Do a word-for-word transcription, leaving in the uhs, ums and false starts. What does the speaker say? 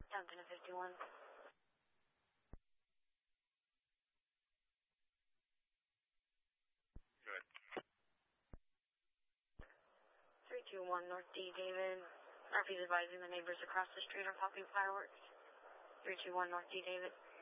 Downtown at fifty-one. Good. three two one North D, David. Murphy's advising the neighbors across the street are popping fireworks. three two one North D, David.